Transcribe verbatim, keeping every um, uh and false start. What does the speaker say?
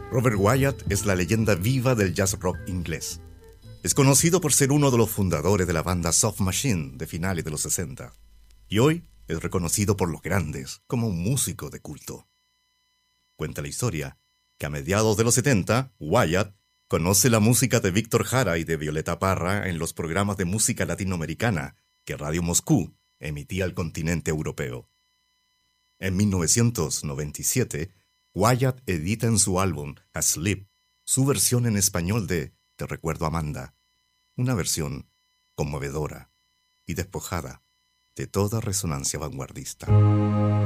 Robert Wyatt es la leyenda viva del jazz rock inglés. Es conocido por ser uno de los fundadores de la banda Soft Machine de finales de los sesenta, y hoy es reconocido por los grandes como un músico de culto. Cuenta la historia que a mediados de los setenta, Wyatt conoce la música de Víctor Jara y de Violeta Parra en los programas de música latinoamericana que Radio Moscú emitía al continente europeo. En mil novecientos noventa y siete, Wyatt edita en su álbum Asleep su versión en español de Te recuerdo Amanda, una versión conmovedora y despojada de toda resonancia vanguardista.